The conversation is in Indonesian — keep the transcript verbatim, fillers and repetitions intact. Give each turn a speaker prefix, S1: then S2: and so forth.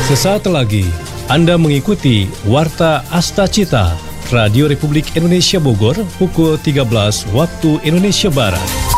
S1: Sesaat lagi Anda mengikuti Warta Asta Cita Radio Republik Indonesia Bogor pukul tiga belas waktu Indonesia Barat.